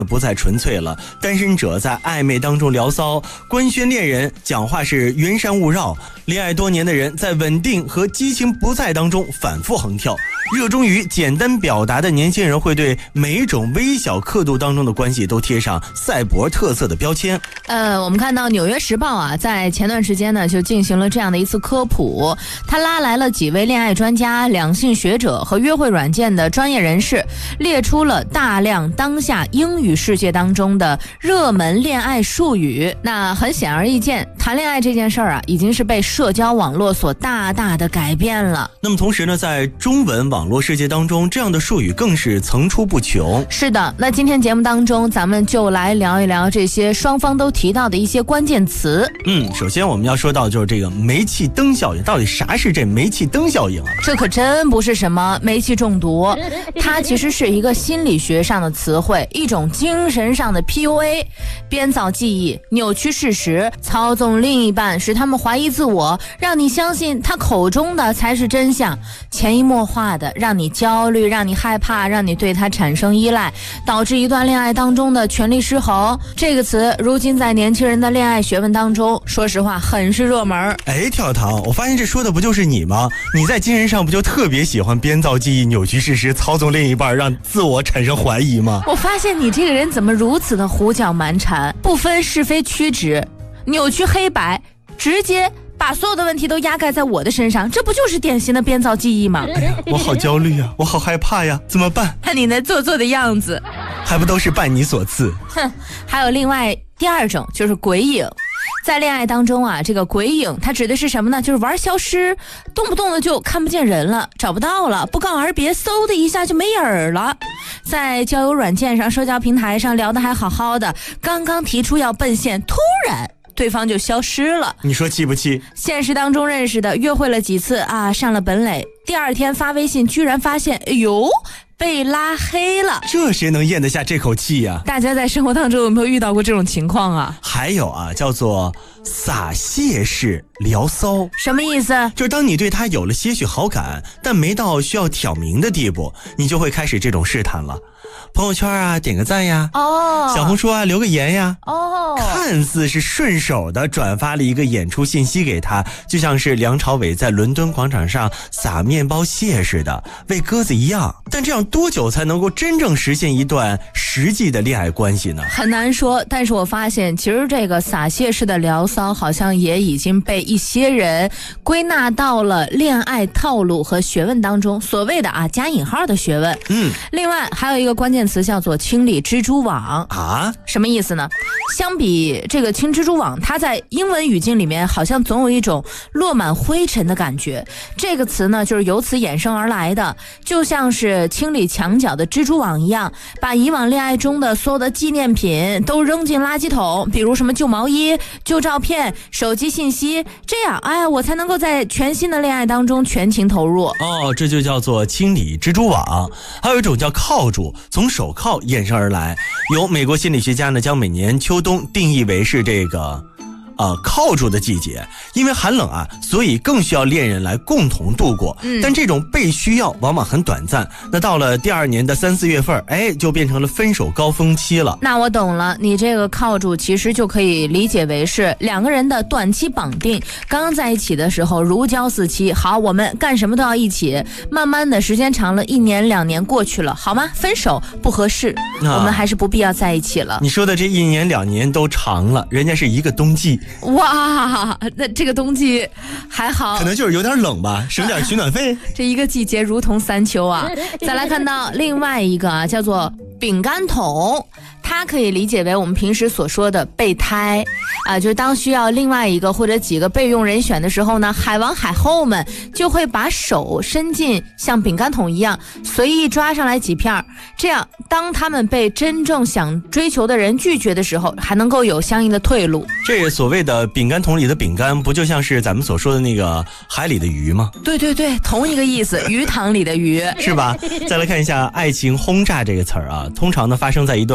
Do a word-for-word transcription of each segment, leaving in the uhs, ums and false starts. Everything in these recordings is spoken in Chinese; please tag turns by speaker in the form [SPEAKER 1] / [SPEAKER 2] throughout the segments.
[SPEAKER 1] 不再纯粹了，单身者在暧昧当中聊骚，官宣恋人讲话是云山雾绕，恋爱多年的人在稳定和激情不在当中反复横跳。热衷于简单表达的年轻人会对每一种微小刻度当中的关系都贴上赛博特色的标签。
[SPEAKER 2] 呃，我们看到《纽约时报》啊，在前段时间呢就进行了这样的一次科普，他拉来了几位恋爱专家、两性学者和约会软件的专业人士，列出了大量当下英语世界当中的热门恋爱术语。那很显而易见，谈恋爱这件事儿啊，已经是被社交网络所大大的改变了。
[SPEAKER 1] 那么同时呢，在中文网络世界当中，这样的术语更是层出不穷。
[SPEAKER 2] 是的，那今天节目当中，咱们就来聊一聊这些双方都提到的一些关键词。
[SPEAKER 1] 嗯，首先我们要说到就是这个煤气灯效应，到底啥是这煤气灯效应啊？
[SPEAKER 2] 这可真不是什么煤气中毒，它其实是一个心理学上的词汇，一种精神上的 P U A， 编造记忆，扭曲事实，操纵另一半，使他们怀疑自我，让你相信他口中的才是真相，潜移默化的让你焦虑，让你害怕，让你对他产生依赖，导致一段恋爱当中的权力失衡。这个词如今在年轻人的恋爱学问当中，说实话很是热门。
[SPEAKER 1] 哎，跳糖，我发现这说的不就是你吗？你在精神上不就特别喜欢编造记忆、扭曲事实、操纵另一半，让自我产生怀疑吗？
[SPEAKER 2] 我发现你这个人怎么如此的胡搅蛮缠，不分是非曲直，扭曲黑白，直接把所有的问题都压盖在我的身上，这不就是典型的编造记忆吗？
[SPEAKER 1] 哎呀，我好焦虑啊，我好害怕呀，怎么办？
[SPEAKER 2] 看你那做作的样子，
[SPEAKER 1] 还不都是拜你所赐？
[SPEAKER 2] 哼，还有另外第二种就是鬼影。在恋爱当中啊，这个鬼影它指的是什么呢？就是玩消失，动不动的就看不见人了，找不到了，不告而别，嗖的一下就没影儿了。在交友软件上、社交平台上聊得还好好的，刚刚提出要奔现，突然对方就消失了。
[SPEAKER 1] 你说气不气？
[SPEAKER 2] 现实当中认识的，约会了几次啊，上了本垒，第二天发微信居然发现，哎呦，被拉黑了。
[SPEAKER 1] 这谁能咽得下这口气呀？
[SPEAKER 2] 大家在生活当中有没有遇到过这种情况啊？
[SPEAKER 1] 还有啊，叫做撒蟹式聊骚。
[SPEAKER 2] 什么意思？
[SPEAKER 1] 就是当你对他有了些许好感，但没到需要挑明的地步，你就会开始这种试探了。朋友圈啊点个赞呀，
[SPEAKER 2] 哦，
[SPEAKER 1] 小红书啊留个言呀，
[SPEAKER 2] 哦，
[SPEAKER 1] 看似是顺手的转发了一个演出信息给他，就像是梁朝伟在伦敦广场上撒面包蟹似的，喂鸽子一样。但这样多久才能够真正实现一段实际的恋爱关系呢？
[SPEAKER 2] 很难说，但是我发现其实这个撒蟹式的聊骚好像也已经被一些人归纳到了恋爱套路和学问当中，所谓的啊加引号的学问。
[SPEAKER 1] 嗯，
[SPEAKER 2] 另外还有一个关键词叫做清理蜘蛛网
[SPEAKER 1] 啊，
[SPEAKER 2] 什么意思呢？相比这个清蜘蛛网，它在英文语境里面好像总有一种落满灰尘的感觉，这个词呢就是由此衍生而来的，就像是清理墙角的蜘蛛网一样，把以往恋爱中的所有的纪念品都扔进垃圾桶，比如什么旧毛衣、旧照片、手机信息，这样哎，我才能够在全新的恋爱当中全情投入。
[SPEAKER 1] 哦，这就叫做清理蜘蛛网。还有一种叫靠住，从手铐衍生而来，有美国心理学家呢将每年秋冬定义为是这个呃，靠住的季节，因为寒冷啊，所以更需要恋人来共同度过。嗯，但这种被需要往往很短暂，那到了第二年的三四月份，哎，就变成了分手高峰期了。
[SPEAKER 2] 那我懂了，你这个靠住其实就可以理解为是两个人的短期绑定，刚刚在一起的时候如胶似漆，好，我们干什么都要一起，慢慢的时间长了，一年两年过去了，好吗？分手不合适，啊，我们还是不必要在一起了。
[SPEAKER 1] 你说的这一年两年都长了，人家是一个冬季。
[SPEAKER 2] 哇，那这个冬季还好，
[SPEAKER 1] 可能就是有点冷吧，省点取暖费。
[SPEAKER 2] 这一个季节如同三秋啊。再来看到另外一个啊，叫做饼干桶，它可以理解为我们平时所说的备胎啊，就是当需要另外一个或者几个备用人选的时候呢，海王海后们就会把手伸进像饼干桶一样随意抓上来几片，这样当他们被真正想追求的人拒绝的时候，还能够有相应的退路。
[SPEAKER 1] 这所谓的饼干桶里的饼干，不就像是咱们所说的那个海里的鱼吗？
[SPEAKER 2] 对对对，同一个意思，鱼塘里的鱼，
[SPEAKER 1] 是吧？再来看一下爱情轰炸这个词儿啊，通常呢发生在一段关系刚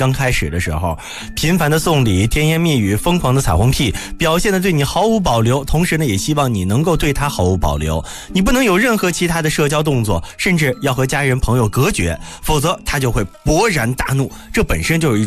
[SPEAKER 1] 刚开始的时候，频繁的送礼、甜言蜜语、疯狂的彩虹屁，表现的对你毫无保留，同时呢也希望你能够对他毫无保留，你不能有任何其他的社交动作，甚至要和家人朋友隔绝，否则他就会勃然大怒，这本身就是一种